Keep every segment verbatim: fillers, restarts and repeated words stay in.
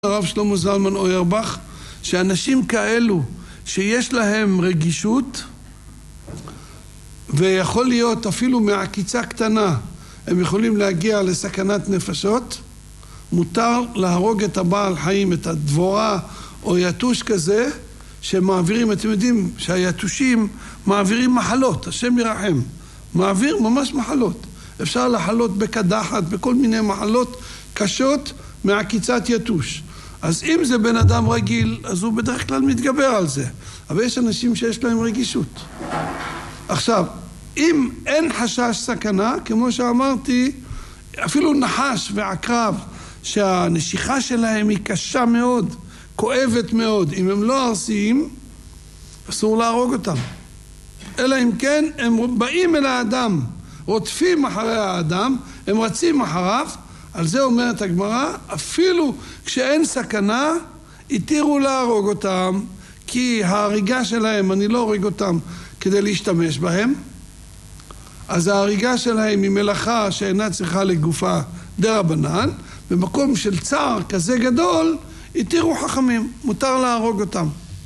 הרב שלמה זלמן אוירבך, שאנשים כאלו שיש להם רגישות, ויכול להיות אפילו מעקיצה קטנה, הם יכולים להגיע לסכנת נפשות, מותר להרוג את הבעל חיים, את הדבורה או יתוש כזה, שמעבירים, אתם יודעים שהיתושים מעבירים מחלות, השם ירחם, מעביר ממש מחלות. אפשר לחלות בקדחת, בכל מיני מחלות קשות מעקיצת יתוש. אז אם זה בן אדם רגיל, אז הוא בדרך כלל מתגבר על זה. אבל יש אנשים שיש להם רגישות. עכשיו, אם אין חשש סכנה, כמו שאמרתי, אפילו נחש ועקרב, שהנשיכה שלהם היא קשה מאוד, כואבת מאוד, אם הם לא ארסיים, אסור להרוג אותם. אלא אם כן, הם באים אל האדם, רודפים אחרי האדם, הם רצים אחריו, על זה אומרת הגמרא, אפילו כשאין סכנה, התירו להרוג אותם, כי ההריגה שלהם, אני לא הורג אותם כדי להשתמש בהם, אז ההריגה שלהם היא מלאכה שאינה צריכה לגופה דרבנן, במקום של צער כזה גדול, התירו חכמים, מותר להרוג אותם.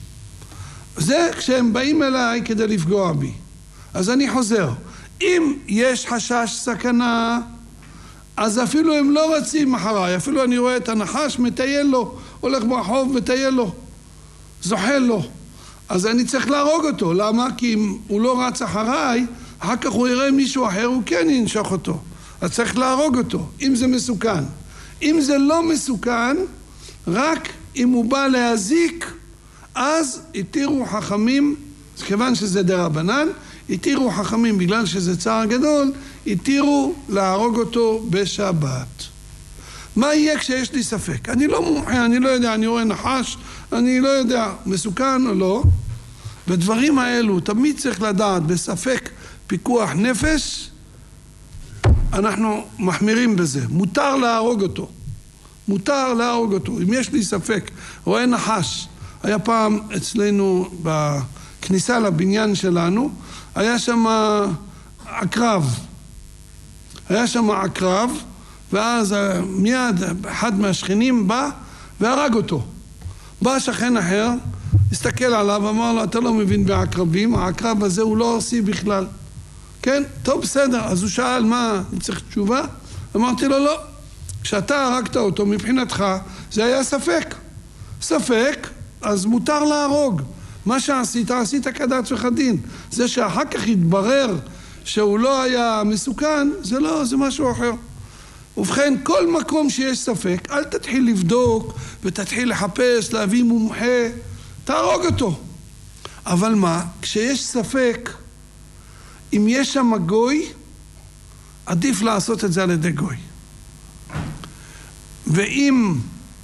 זה כשהם באים אליי כדי לפגוע בי. אז אני חוזר, אם יש חשש סכנה, אז אפילו הם לא רצים אחריי, אפילו אני רואה את הנחש, מטייל לו, הולך ברחוב, מטייל לו, זוחל לו. אז אני צריך להרוג אותו. למה? כי אם הוא לא רץ אחריי, אחר כך הוא יראה מישהו אחר, הוא כן ינשוך אותו. אז צריך להרוג אותו, אם זה מסוכן. אם זה לא מסוכן, רק אם הוא בא להזיק, אז התירו חכמים, כיוון שזה דרבנן, התירו חכמים בגלל שזה צער גדול, התירו להרוג אותו בשבת. מה יהיה כשיש לי ספק? אני לא מומחה, אני לא יודע, אני רואה נחש, אני לא יודע, מסוכן או לא. בדברים האלו תמיד צריך לדעת, בספק פיקוח נפש, אנחנו מחמירים בזה. מותר להרוג אותו. מותר להרוג אותו. אם יש לי ספק, רואה נחש, היה פעם אצלנו בכניסה לבניין שלנו, היה שם עקרב. היה שם עקרב, ואז מיד אחד מהשכנים בא והרג אותו. בא שכן אחר, הסתכל עליו, אמר לו, אתה לא מבין בעקרבים, העקרב הזה הוא לא ארסי בכלל. כן? טוב, בסדר. אז הוא שאל, מה, אני צריך תשובה? אמרתי לו, לא. כשאתה הרגת אותו, מבחינתך, זה היה ספק. ספק, אז מותר להרוג. מה שעשית, עשית כדת וכדין. זה שאחר כך התברר שהוא לא היה מסוכן, זה לא, זה משהו אחר. ובכן, כל מקום שיש ספק, אל תתחיל לבדוק ותתחיל לחפש, להביא מומחה, תהרוג אותו. אבל מה? כשיש ספק, אם יש שם גוי, עדיף לעשות את זה על ידי גוי. ואם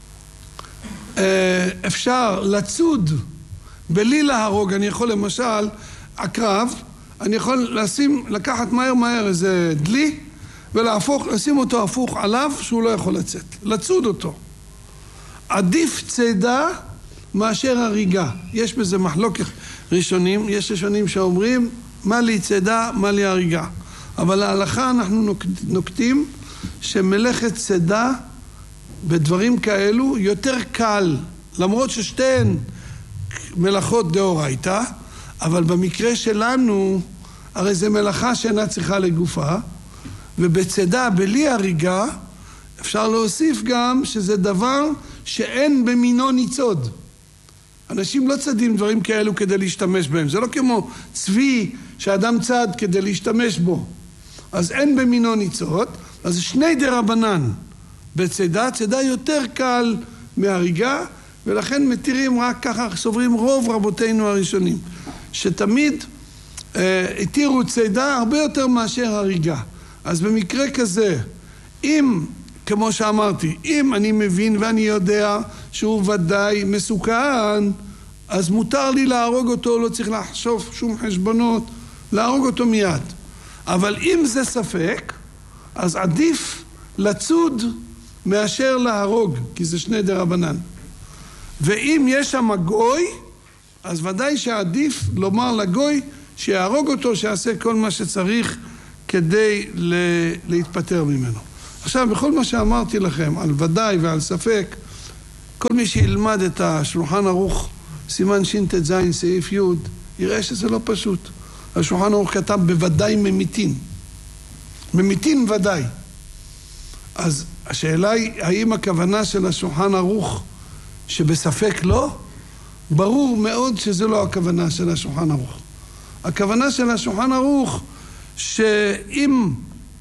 אה, אפשר לצוד בלי להרוג, אני יכול למשל, עקרב, אני יכול לשים, לקחת מהר מהר איזה דלי, ולהפוך, לשים אותו הפוך עליו, שהוא לא יכול לצאת. לצוד אותו. עדיף צידה מאשר הריגה. יש בזה מחלוקת ראשונים, יש ראשונים שאומרים, מה לי צידה, מה לי הריגה. אבל להלכה אנחנו נוקטים שמלאכת צידה בדברים כאלו יותר קל, למרות ששתיהן מלאכות דאורייתא, אבל במקרה שלנו, הרי זה מלאכה שאינה צריכה לגופה, ובצידה בלי הריגה, אפשר להוסיף גם שזה דבר שאין במינו ניצוד. אנשים לא צדים דברים כאלו כדי להשתמש בהם. זה לא כמו צבי שאדם צד כדי להשתמש בו. אז אין במינו ניצוד, אז שני דרבנן. בצידה, צידה יותר קל מהריגה, ולכן מתירים רק ככה, סוברים רוב רבותינו הראשונים, שתמיד אה, התירו צידה הרבה יותר מאשר הריגה. אז במקרה כזה, אם, כמו שאמרתי, אם אני מבין ואני יודע שהוא ודאי מסוכן, אז מותר לי להרוג אותו, לא צריך לחשוב שום חשבונות, להרוג אותו מיד. אבל אם זה ספק, אז עדיף לצוד מאשר להרוג, כי זה שני דרבנן. ואם יש שם גוי, אז ודאי שעדיף לומר לגוי שיהרוג אותו, שיעשה כל מה שצריך כדי להתפטר ממנו. עכשיו, בכל מה שאמרתי לכם על ודאי ועל ספק, כל מי שילמד את השולחן ערוך, סימן ש"ט זין סעיף י', יראה שזה לא פשוט. השולחן ערוך כתב בוודאי ממיתין. ממיתין ודאי. אז השאלה היא, האם הכוונה של השולחן ערוך שבספק לא? ברור מאוד שזה לא הכוונה של השולחן ערוך. הכוונה של השולחן ערוך שאם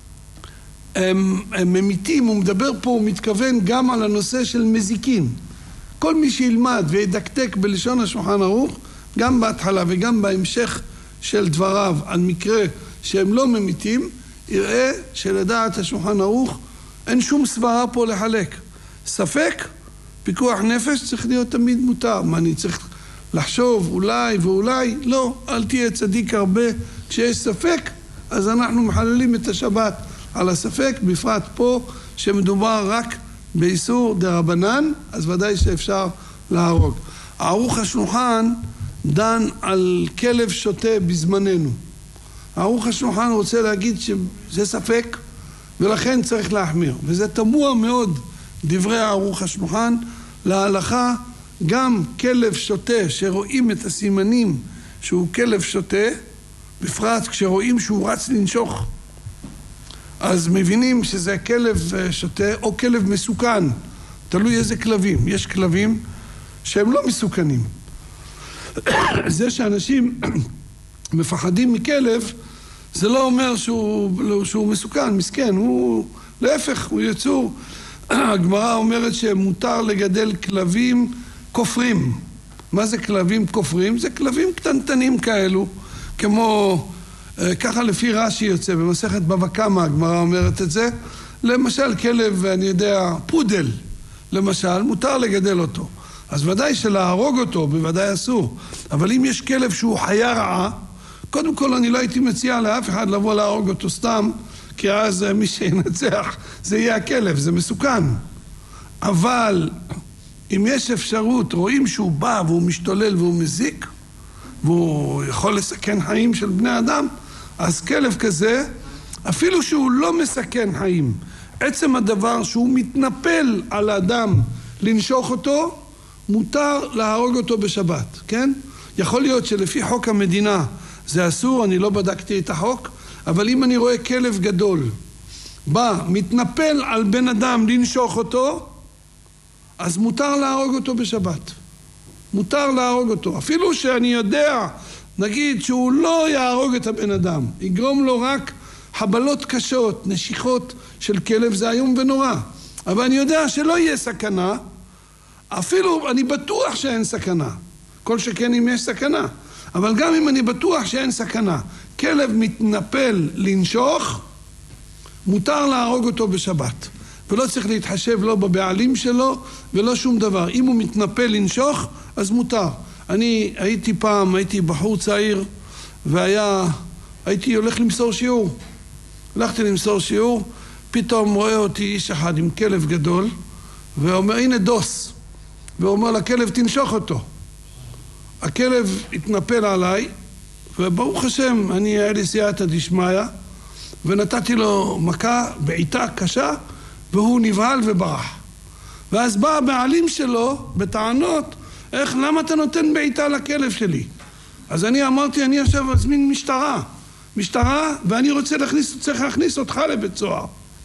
הם, הם ממיתים, הוא מדבר פה, הוא מתכוון גם על הנושא של מזיקין. כל מי שילמד וידקדק בלשון השולחן ערוך, גם בהתחלה וגם בהמשך של דבריו על מקרה שהם לא ממיתים, יראה שלדעת השולחן ערוך אין שום סברה פה לחלק. ספק, פיקוח נפש צריך להיות תמיד מותר. מה, אני צריך לחשוב אולי ואולי? לא, אל תהיה צדיק הרבה. כשיש ספק, אז אנחנו מחללים את השבת על הספק, בפרט פה שמדובר רק באיסור דרבנן, אז ודאי שאפשר להרוג. ערוך השולחן דן על כלב שוטה בזמננו. ערוך השולחן רוצה להגיד שזה ספק, ולכן צריך להחמיר. וזה תמוה מאוד דברי ערוך השולחן. להלכה גם כלב שוטה שרואים את הסימנים שהוא כלב שוטה, בפרט כשרואים שהוא רץ לנשוך, אז מבינים שזה כלב שוטה או כלב מסוכן. תלוי איזה כלבים. יש כלבים שהם לא מסוכנים. זה שאנשים מפחדים מכלב, זה לא אומר שהוא, שהוא מסוכן, מסכן. הוא, להפך, הוא יצור. הגמרא אומרת שמותר לגדל כלבים כופרים. מה זה כלבים כופרים? זה כלבים קטנטנים כאלו, כמו, ככה לפי רש"י יוצא, במסכת בבא קמא הגמרא אומרת את זה. למשל כלב, אני יודע, פודל, למשל, מותר לגדל אותו. אז ודאי שלהרוג אותו, בוודאי אסור. אבל אם יש כלב שהוא חיה רעה, קודם כל אני לא הייתי מציע לאף אחד לבוא להרוג אותו סתם, כי אז מי שינצח זה יהיה הכלב, זה מסוכן. אבל אם יש אפשרות, רואים שהוא בא והוא משתולל והוא מזיק, והוא יכול לסכן חיים של בני אדם, אז כלב כזה, אפילו שהוא לא מסכן חיים, עצם הדבר שהוא מתנפל על האדם לנשוך אותו, מותר להרוג אותו בשבת, כן? יכול להיות שלפי חוק המדינה זה אסור, אני לא בדקתי את החוק, אבל אם אני רואה כלב גדול בא, מתנפל על בן אדם לנשוך אותו, אז מותר להרוג אותו בשבת. מותר להרוג אותו. אפילו שאני יודע, נגיד שהוא לא יהרוג את הבן אדם, יגרום לו רק חבלות קשות, נשיכות של כלב, זה איום ונורא. אבל אני יודע שלא יהיה סכנה, אפילו אני בטוח שאין סכנה. כל שכן אם יש סכנה. אבל גם אם אני בטוח שאין סכנה, כלב מתנפל לנשוך, מותר להרוג אותו בשבת. ולא צריך להתחשב לא בבעלים שלו ולא שום דבר. אם הוא מתנפל לנשוך, אז מותר. אני הייתי פעם, הייתי בחור צעיר, והיה, הייתי הולך למסור שיעור. הלכתי למסור שיעור, פתאום רואה אותי איש אחד עם כלב גדול, ואומר, הנה דוס. ואומר לכלב, תנשוך אותו. הכלב התנפל עליי, וברוך השם, אני היה לי סייעתא דשמיא, ונתתי לו מכה בעיטה קשה, והוא נבהל וברח. ואז בא הבעלים שלו בטענות, איך, למה אתה נותן בעיטה לכלב שלי? אז אני אמרתי, אני עכשיו אזמין משטרה. משטרה, ואני רוצה להכניס, צריך להכניס אותך לבית סוהר.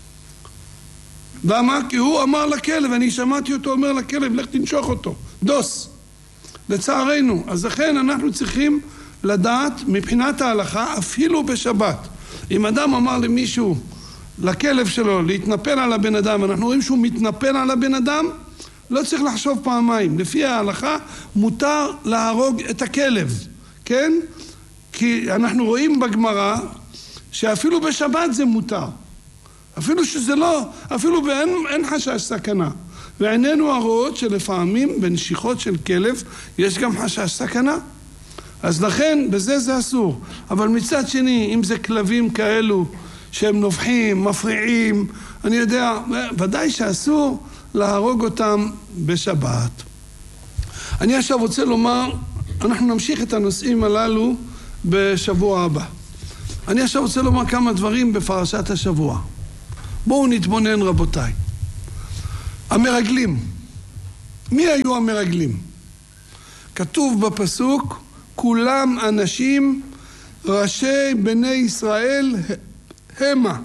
למה? כי הוא אמר לכלב, אני שמעתי אותו אומר לכלב, לך תנשוך אותו. דוס. לצערנו. אז לכן אנחנו צריכים לדעת, מבחינת ההלכה, אפילו בשבת. אם אדם אמר למישהו, לכלב שלו, להתנפל על הבן אדם, אנחנו רואים שהוא מתנפל על הבן אדם, לא צריך לחשוב פעמיים. לפי ההלכה, מותר להרוג את הכלב. כן? כי אנחנו רואים בגמרא, שאפילו בשבת זה מותר. אפילו שזה לא, אפילו באין, אין חשש סכנה. ועינינו הרואות שלפעמים בנשיכות של כלב יש גם חשש סכנה. אז לכן בזה זה אסור. אבל מצד שני, אם זה כלבים כאלו שהם נובחים, מפריעים, אני יודע, ודאי שאסור להרוג אותם בשבת. אני עכשיו רוצה לומר, אנחנו נמשיך את הנושאים הללו בשבוע הבא. אני עכשיו רוצה לומר כמה דברים בפרשת השבוע. בואו נתבונן רבותיי. המרגלים, מי היו המרגלים? כתוב בפסוק, כולם אנשים ראשי בני ישראל המה.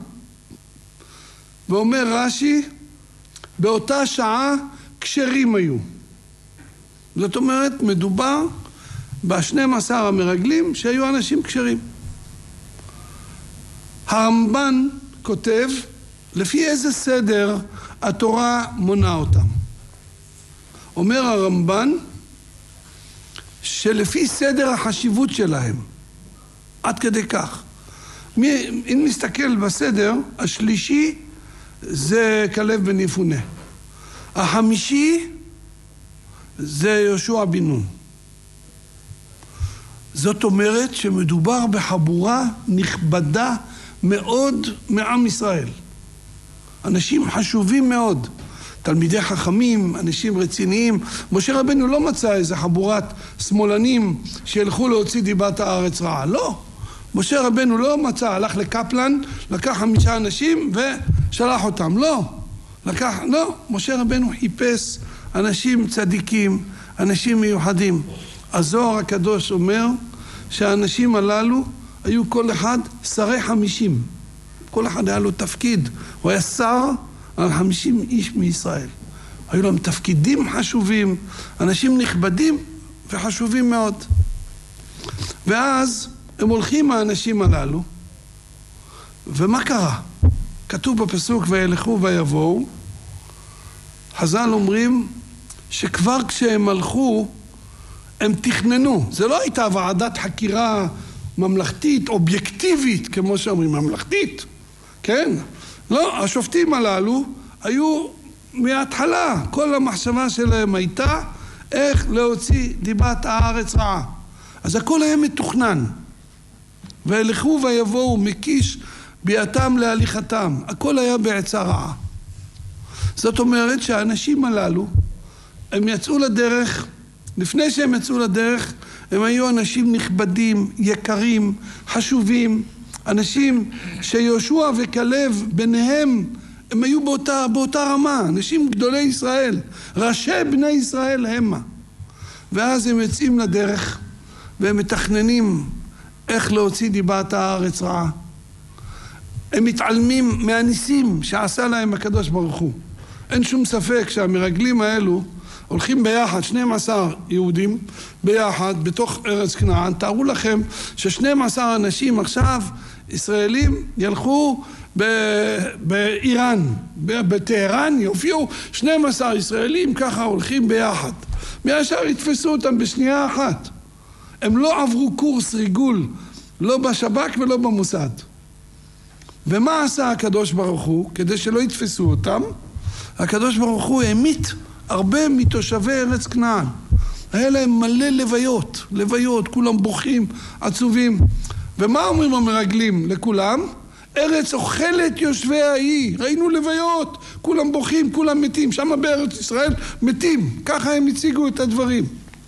ואומר רש"י, באותה שעה כשרים היו. זאת אומרת, מדובר ב-שנים עשר המרגלים שהיו אנשים כשרים. הרמב"ן כותב, לפי איזה סדר התורה מונה אותם. אומר הרמב"ן, שלפי סדר החשיבות שלהם, עד כדי כך. אם נסתכל בסדר, השלישי זה כלב בן יפונה. החמישי זה יהושע בן נון. זאת אומרת שמדובר בחבורה נכבדה מאוד מעם ישראל. אנשים חשובים מאוד. תלמידי חכמים, אנשים רציניים. משה רבנו לא מצא איזה חבורת שמאלנים שילכו להוציא דיבת הארץ רעה. לא. משה רבנו לא מצא, הלך לקפלן, לקח חמישה אנשים ושלח אותם. לא. לקח, לא. משה רבנו חיפש אנשים צדיקים, אנשים מיוחדים. הזוהר הקדוש אומר שהאנשים הללו היו כל אחד שרי חמישים. כל אחד היה לו תפקיד. הוא היה שר על חמישים איש מישראל. היו להם תפקידים חשובים, אנשים נכבדים וחשובים מאוד. ואז הם הולכים האנשים הללו, ומה קרה? כתוב בפסוק וילכו ויבואו, חז"ל אומרים שכבר כשהם הלכו, הם תכננו. זה לא הייתה ועדת חקירה ממלכתית, אובייקטיבית, כמו שאומרים, ממלכתית. כן? לא, השופטים הללו היו מההתחלה, כל המחשבה שלהם הייתה איך להוציא דיבת הארץ רעה. אז הכל היה מתוכנן. וילכו ויבואו מקיש ביאתם להליכתם. הכל היה בעצה רעה. זאת אומרת שהאנשים הללו, הם יצאו לדרך, לפני שהם יצאו לדרך, הם היו אנשים נכבדים, יקרים, חשובים, אנשים שיהושע וכלב ביניהם, הם היו באותה, באותה רמה, אנשים גדולי ישראל, ראשי בני ישראל המה. ואז הם יוצאים לדרך והם מתכננים איך להוציא דיבת הארץ רעה. הם מתעלמים מהניסים שעשה להם הקדוש ברוך הוא. אין שום ספק שהמרגלים האלו הולכים ביחד, שנים עשר יהודים ביחד בתוך ארץ כנען. תארו לכם ששנים עשר אנשים עכשיו, ישראלים, ילכו באיראן, בטהרן, יופיעו שנים עשר ישראלים, ככה הולכים ביחד. מהשאר יתפסו אותם בשנייה אחת. הם לא עברו קורס ריגול, לא בשב"כ ולא במוסד. ומה עשה הקדוש ברוך הוא? כדי שלא יתפסו אותם, הקדוש ברוך הוא העמית הרבה מתושבי ארץ כנען. היה להם מלא לוויות, לוויות, כולם בוכים, עצובים. ומה אומרים המרגלים לכולם? ארץ אוכלת יושבי האי, ראינו לוויות, כולם בוכים, כולם מתים, שם בארץ ישראל מתים, ככה הם הציגו את הדברים.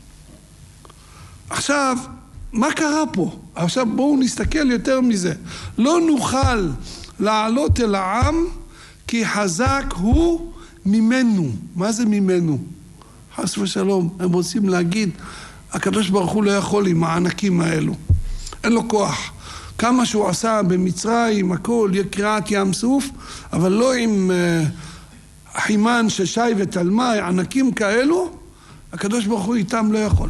עכשיו, מה קרה פה? עכשיו בואו נסתכל יותר מזה. לא נוכל לעלות אל העם כי חזק הוא ממנו. מה זה ממנו? חס ושלום, הם רוצים להגיד, הקדוש ברוך הוא לא יכול עם הענקים האלו. אין לו כוח. כמה שהוא עשה במצרים, הכל, קריעת ים סוף, אבל לא עם uh, חימן, ששי ותלמי, ענקים כאלו, הקדוש ברוך הוא איתם לא יכול.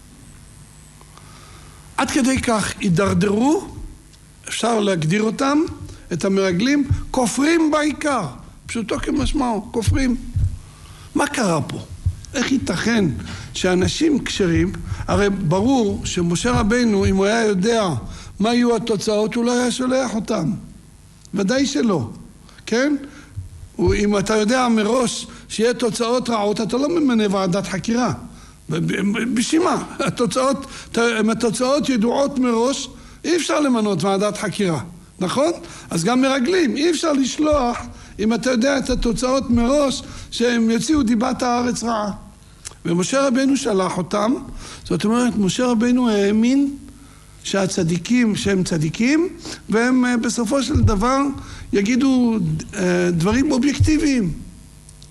עד כדי כך הידרדרו, אפשר להגדיר אותם, את המרגלים, כופרים בעיקר. פשוטו כמשמעו, כופרים. מה קרה פה? איך ייתכן שאנשים כשרים, הרי ברור שמשה רבנו, אם הוא היה יודע מה יהיו התוצאות, הוא לא היה שולח אותם. ודאי שלא. כן? אם אתה יודע מראש שיהיה תוצאות רעות, אתה לא ממנה ועדת חקירה. בשביל מה? התוצאות, אם התוצאות ידועות מראש, אי אפשר למנות ועדת חקירה. נכון? אז גם מרגלים, אי אפשר לשלוח אם אתה יודע את התוצאות מראש שהם יוציאו דיבת הארץ רעה. ומשה רבנו שלח אותם, זאת אומרת, משה רבנו האמין שהצדיקים שהם צדיקים, והם בסופו של דבר יגידו דברים אובייקטיביים.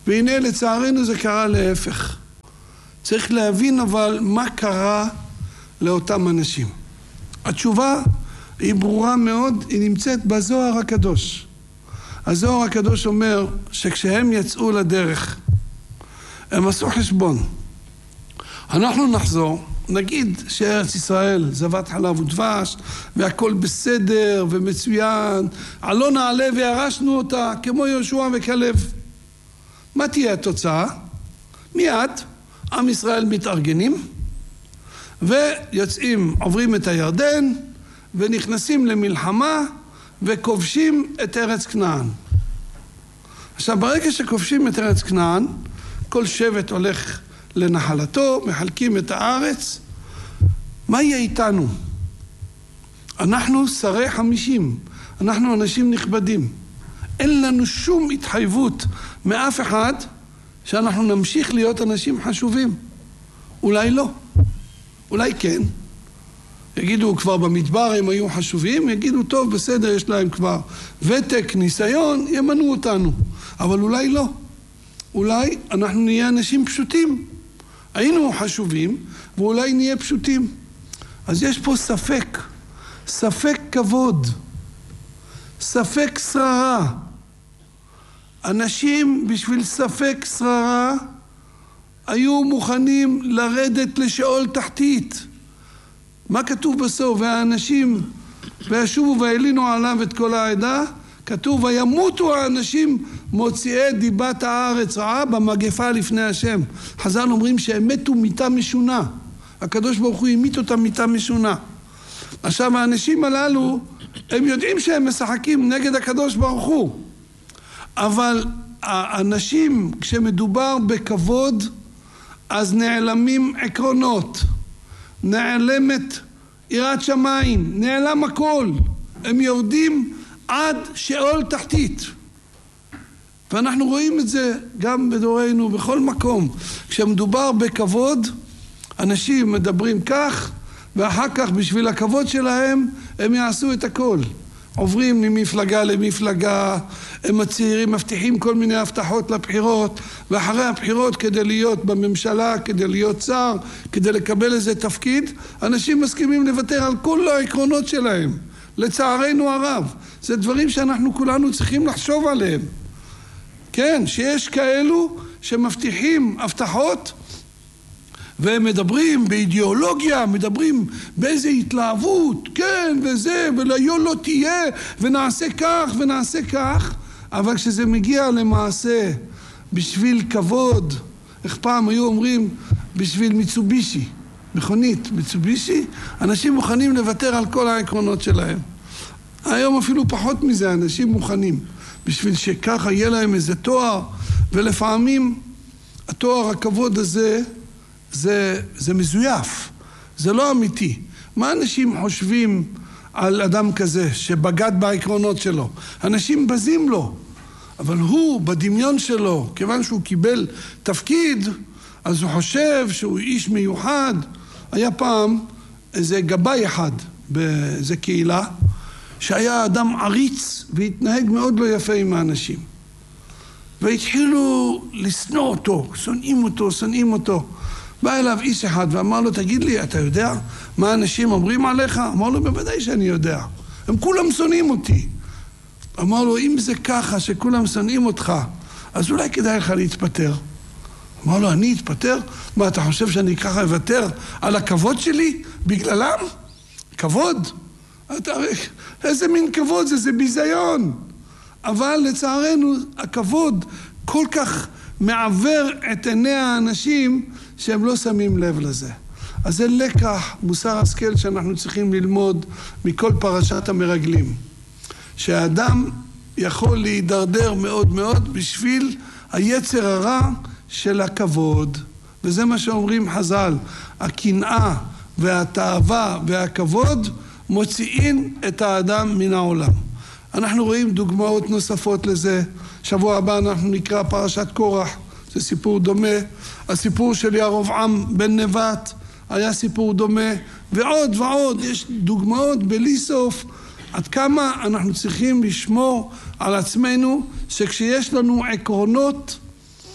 והנה לצערנו זה קרה להפך. צריך להבין אבל מה קרה לאותם אנשים. התשובה היא ברורה מאוד, היא נמצאת בזוהר הקדוש. הזוהר הקדוש אומר שכשהם יצאו לדרך, הם עשו חשבון. אנחנו נחזור, נגיד שארץ ישראל זבת חלב ודבש, והכל בסדר ומצוין, עלו נעלה וירשנו אותה כמו יהושע וכלב. מה תהיה התוצאה? מיד עם ישראל מתארגנים, ויוצאים, עוברים את הירדן, ונכנסים למלחמה, וכובשים את ארץ כנען. עכשיו, ברגע שכובשים את ארץ כנען, כל שבט הולך לנחלתו, מחלקים את הארץ. מה יהיה איתנו? אנחנו שרי חמישים, אנחנו אנשים נכבדים. אין לנו שום התחייבות מאף אחד שאנחנו נמשיך להיות אנשים חשובים. אולי לא, אולי כן. יגידו כבר במדבר הם היו חשובים, יגידו טוב בסדר יש להם כבר ותק, ניסיון, ימנו אותנו. אבל אולי לא. אולי אנחנו נהיה אנשים פשוטים. היינו חשובים ואולי נהיה פשוטים. אז יש פה ספק, ספק כבוד, ספק שררה. אנשים בשביל ספק שררה היו מוכנים לרדת לשאול תחתית. מה כתוב בסוף? והאנשים וישובו והעלינו עליו את כל העדה, כתוב וימותו האנשים מוציאי דיבת הארץ רעה במגפה לפני השם. חז"ל אומרים שהם מתו מיתה משונה. הקדוש ברוך הוא ימית אותם מיתה משונה. עכשיו האנשים הללו הם יודעים שהם משחקים נגד הקדוש ברוך הוא, אבל האנשים כשמדובר בכבוד אז נעלמים עקרונות, נעלמת יראת שמיים, נעלם הכל. הם יורדים עד שאול תחתית. ואנחנו רואים את זה גם בדורנו בכל מקום. כשמדובר בכבוד, אנשים מדברים כך, ואחר כך בשביל הכבוד שלהם הם יעשו את הכל. עוברים ממפלגה למפלגה, הם הצעירים מבטיחים כל מיני הבטחות לבחירות, ואחרי הבחירות כדי להיות בממשלה, כדי להיות שר, כדי לקבל איזה תפקיד, אנשים מסכימים לוותר על כל העקרונות שלהם. לצערנו הרב, זה דברים שאנחנו כולנו צריכים לחשוב עליהם. כן, שיש כאלו שמבטיחים הבטחות, והם מדברים באידיאולוגיה, מדברים באיזה התלהבות, כן, וזה, וליום לא תהיה, ונעשה כך, ונעשה כך, אבל כשזה מגיע למעשה, בשביל כבוד, איך פעם היו אומרים, בשביל מיצובישי, מכונית, מיצובישי, אנשים מוכנים לוותר על כל העקרונות שלהם. היום אפילו פחות מזה, אנשים מוכנים, בשביל שככה יהיה להם איזה תואר, ולפעמים התואר הכבוד הזה, זה, זה מזויף, זה לא אמיתי. מה אנשים חושבים על אדם כזה שבגד בעקרונות שלו? אנשים בזים לו, אבל הוא בדמיון שלו, כיוון שהוא קיבל תפקיד, אז הוא חושב שהוא איש מיוחד. היה פעם איזה גבאי אחד באיזה קהילה, שהיה אדם עריץ והתנהג מאוד לא יפה עם האנשים. והתחילו לשנוא אותו, שונאים אותו, שונאים אותו. בא אליו איש אחד ואמר לו, תגיד לי, אתה יודע מה אנשים אומרים עליך? אמר לו, בוודאי שאני יודע. הם כולם שונאים אותי. אמר לו, אם זה ככה שכולם שונאים אותך, אז אולי כדאי לך להתפטר. אמר לו, אני אתפטר? מה, אתה חושב שאני ככה אוותר על הכבוד שלי בגללם? כבוד? אתה, איזה מין כבוד זה? זה ביזיון. אבל לצערנו, הכבוד כל כך מעבר את עיני האנשים שהם לא שמים לב לזה. אז זה לקח, מוסר השכל שאנחנו צריכים ללמוד מכל פרשת המרגלים. שהאדם יכול להידרדר מאוד מאוד בשביל היצר הרע של הכבוד. וזה מה שאומרים חז"ל, הקנאה והתאווה והכבוד מוציאים את האדם מן העולם. אנחנו רואים דוגמאות נוספות לזה. שבוע הבא אנחנו נקרא פרשת קורח, זה סיפור דומה. הסיפור של ירבעם בן נבט היה סיפור דומה, ועוד ועוד. יש דוגמאות בלי סוף. עד כמה אנחנו צריכים לשמור על עצמנו, שכשיש לנו עקרונות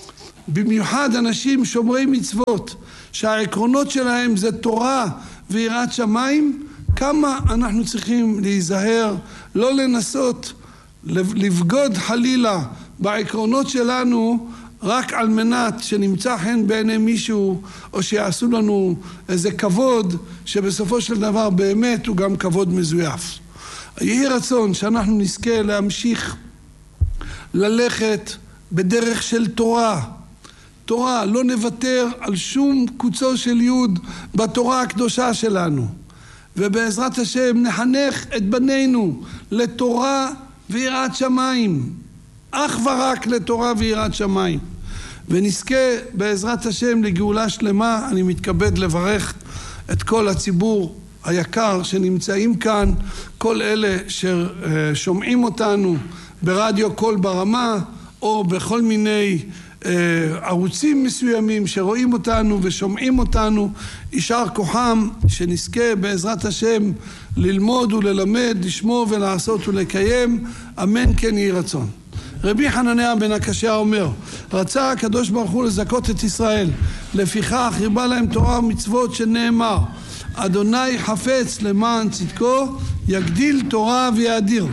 במיוחד אנשים שומרי מצוות, שהעקרונות שלהם זה תורה ויראת שמיים, כמה אנחנו צריכים להיזהר, לא לנסות לבגוד חלילה בעקרונות שלנו, רק על מנת שנמצא חן בעיני מישהו, או שיעשו לנו איזה כבוד, שבסופו של דבר באמת הוא גם כבוד מזויף. יהי רצון שאנחנו נזכה להמשיך ללכת בדרך של תורה. תורה, לא נוותר על שום קוצו של יוד בתורה הקדושה שלנו. ובעזרת השם נחנך את בנינו לתורה ויראת שמיים. אך ורק לתורה ויראת שמיים. ונזכה בעזרת השם לגאולה שלמה. אני מתכבד לברך את כל הציבור היקר שנמצאים כאן, כל אלה ששומעים אותנו ברדיו קול ברמה, או בכל מיני ערוצים מסוימים שרואים אותנו ושומעים אותנו. יישר כוחם, שנזכה בעזרת השם ללמוד וללמד, לשמור ולעשות ולקיים. אמן כן יהי רצון. רבי חנניה בן הקשיא אומר, רצה הקדוש ברוך הוא לזכות את ישראל, לפיכך הרבה להם תורה ומצוות, שנאמר, אדוני חפץ למען צדקו, יגדיל תורה ויאדיר.